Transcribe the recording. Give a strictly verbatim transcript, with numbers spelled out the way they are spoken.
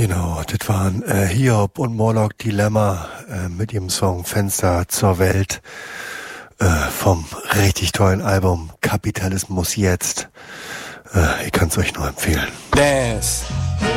Genau, das waren äh, Hiob und Morlock Dilemma äh, mit ihrem Song Fenster zur Welt äh, vom richtig tollen Album Kapitalismus jetzt. Äh, ich kann es euch nur empfehlen. Dance.